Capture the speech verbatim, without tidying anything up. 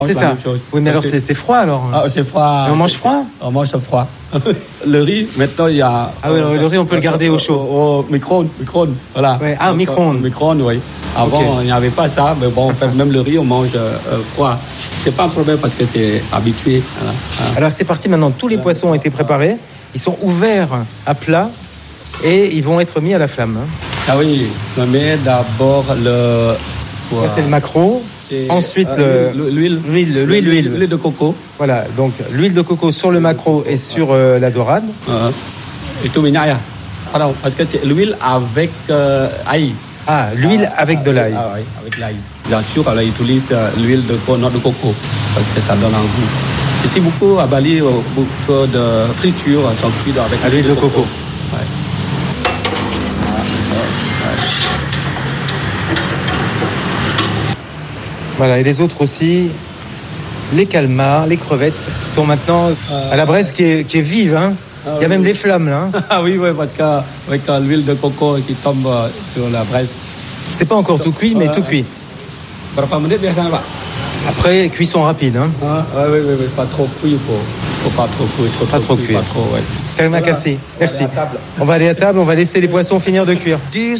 C'est ça. Oui, mais alors c'est, c'est froid alors. Ah, c'est froid. Et on mange froid. On mange froid. Le riz, maintenant il y a. Ah oui, euh, le riz on peut le garder au chaud. Au, au micro-ondes, micro-ondes, voilà. Ouais. Ah, au micro-ondes. Micro-ondes, oui. Avant, okay. Il n'y avait pas ça, mais bon, en fait, même le riz, on mange euh, froid. C'est pas un problème parce que c'est habitué. Voilà. Voilà. Alors c'est parti maintenant. Tous les voilà. poissons ont été préparés. Ils sont ouverts à plat et ils vont être mis à la flamme. Ah oui, on met d'abord le. Là, c'est le maquereau. C'est, Ensuite, euh, le, l'huile, l'huile, l'huile, l'huile, l'huile, l'huile de coco. Voilà, donc l'huile de coco sur le maquereau et sur euh, la dorade. Uh-huh. Et tout minaya. Pardon, parce que c'est l'huile avec euh, ail. Ah, l'huile ah, avec de l'ail. Ah oui, avec l'ail. Bien sûr, on utilise l'huile de noix de coco parce que ça donne un goût. Ici, beaucoup à Bali, beaucoup de fritures sont cuites avec à l'huile de coco. coco. Ouais. Voilà, et les autres aussi, les calmars, les crevettes sont maintenant euh, à la braise qui est, qui est vive. Hein. Ah, Il y a oui, même oui. des flammes là. Hein. Ah oui, oui, parce qu'avec l'huile de coco qui tombe sur la braise. C'est pas encore tout cuit, mais euh, tout cuit. Après, cuisson rapide. Hein. Ah, oui, oui, oui, pas trop cuit, faut, faut pas trop cuire. Pas trop cuire. Pas trop, ouais. Kalma cassé, merci. On va aller à table, on va laisser les poissons finir de cuire.